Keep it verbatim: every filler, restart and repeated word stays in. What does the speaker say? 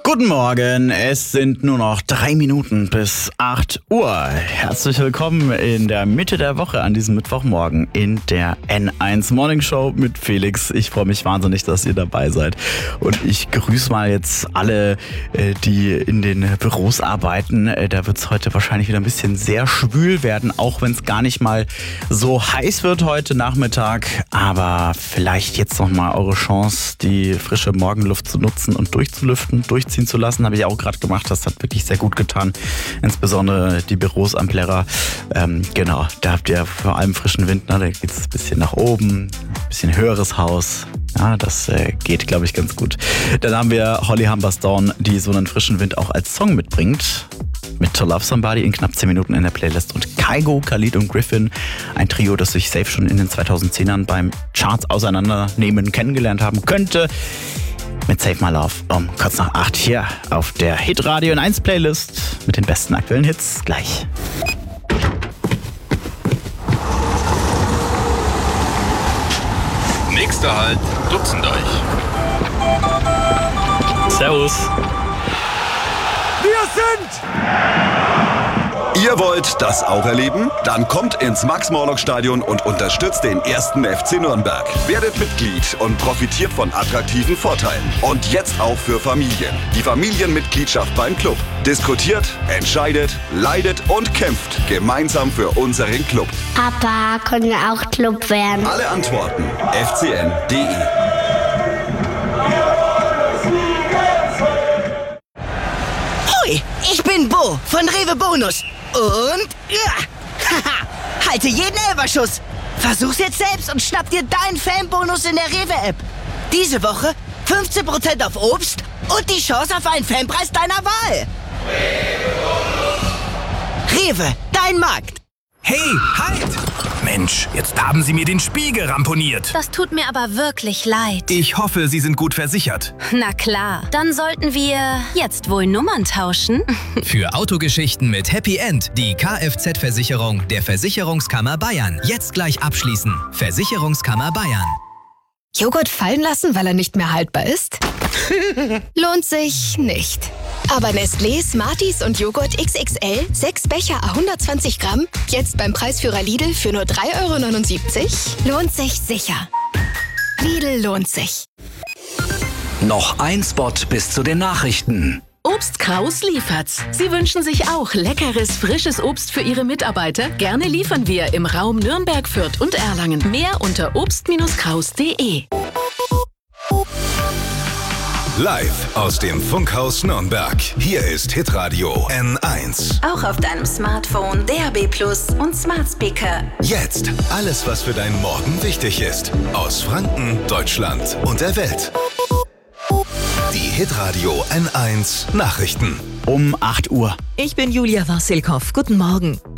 Guten Morgen, es sind nur noch drei Minuten bis acht Uhr. Herzlich willkommen in der Mitte der Woche an diesem Mittwochmorgen in der N eins Morning Show mit Felix. Ich freue mich wahnsinnig, dass ihr dabei seid. Und ich grüße mal jetzt alle, die in den Büros arbeiten. Da wird es heute wahrscheinlich wieder ein bisschen sehr schwül werden, auch wenn es gar nicht mal so heiß wird heute Nachmittag. Aber vielleicht jetzt nochmal eure Chance, die frische Morgenluft zu nutzen und durchzulüften, durchziehen zu lassen, habe ich auch gerade gemacht. Das hat wirklich sehr gut getan. Insbesondere die Büros am Plärrer. Ähm, genau, da habt ihr vor allem frischen Wind. Ne? Da geht es ein bisschen nach oben, ein bisschen höheres Haus. Ja, das äh, geht, glaube ich, ganz gut. Dann haben wir Holly Humberstone, die so einen frischen Wind auch als Song mitbringt. Mit To Love Somebody in knapp zehn Minuten in der Playlist. Und Kygo, Khalid und Griffin, ein Trio, das sich safe schon in den zweitausendzehnern beim Charts auseinandernehmen kennengelernt haben könnte. Mit Save My Love um kurz nach acht hier auf der Hitradio N eins Playlist mit den besten aktuellen Hits gleich. Nächster Halt, Dutzenddeich. Servus. Wir sind... Ihr wollt das auch erleben? Dann kommt ins Max-Morlock-Stadion und unterstützt den ersten F C Nürnberg. Werdet Mitglied und profitiert von attraktiven Vorteilen. Und jetzt auch für Familien. Die Familienmitgliedschaft beim Club. Diskutiert, entscheidet, leidet und kämpft gemeinsam für unseren Club. Papa, können wir auch Club werden? Alle Antworten f c n punkt d e. Hoi, ich bin Bo von Rewe Bonus. Und ja, haha, halte jeden Elferschuss. Versuch's jetzt selbst und schnapp dir deinen Fanbonus in der Rewe-App. Diese Woche fünfzehn Prozent auf Obst und die Chance auf einen Fanpreis deiner Wahl. Rewe, dein Markt. Hey, halt! Mensch, jetzt haben Sie mir den Spiegel ramponiert. Das tut mir aber wirklich leid. Ich hoffe, Sie sind gut versichert. Na klar, dann sollten wir jetzt wohl Nummern tauschen. Für Autogeschichten mit Happy End die Kfz-Versicherung der Versicherungskammer Bayern. Jetzt gleich abschließen. Versicherungskammer Bayern. Joghurt fallen lassen, weil er nicht mehr haltbar ist? Lohnt sich nicht. Aber Nestlé, Smarties und Joghurt X X L, sechs Becher à hundertzwanzig Gramm, jetzt beim Preisführer Lidl für nur drei Euro neunundsiebzig, lohnt sich sicher. Lidl lohnt sich. Noch ein Spot bis zu den Nachrichten. Obst Kraus liefert's. Sie wünschen sich auch leckeres, frisches Obst für Ihre Mitarbeiter? Gerne liefern wir im Raum Nürnberg, Fürth und Erlangen. Mehr unter obst kraus punkt de. Live aus dem Funkhaus Nürnberg. Hier ist Hitradio N eins. Auch auf deinem Smartphone, D A B Plus und Smart Speaker. Jetzt alles, was für deinen Morgen wichtig ist. Aus Franken, Deutschland und der Welt. Die Hitradio N eins Nachrichten. Um acht Uhr. Ich bin Julia Wassilkow. Guten Morgen.